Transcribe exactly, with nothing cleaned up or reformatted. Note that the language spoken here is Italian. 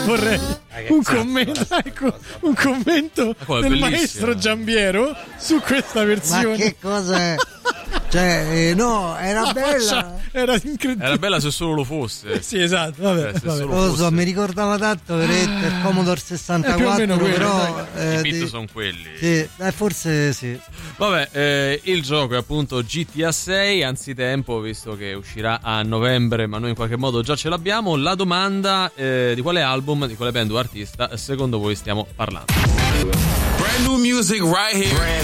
vorrei un commento, ecco, un commento come, del bellissimo. maestro Giambiero su questa versione. Ma che cosa è? Cioè, eh, no, era La bella. faccia era incredibile. Era bella se solo lo fosse. Sì, esatto, vabbè, Eh, se vabbè. solo Lo so, fosse. mi ricordava tanto veramente il Commodore È più o sessantaquattro, meno quello, però eh, I beat di- sono quelli. sì, eh, forse sì. Vabbè, eh, il gioco è appunto G T A sei, anzitempo, visto che uscirà a novembre, ma noi in qualche modo già ce l'abbiamo. La domanda eh, di quale album, di quale band o artista secondo voi stiamo parlando? Brand new music right here.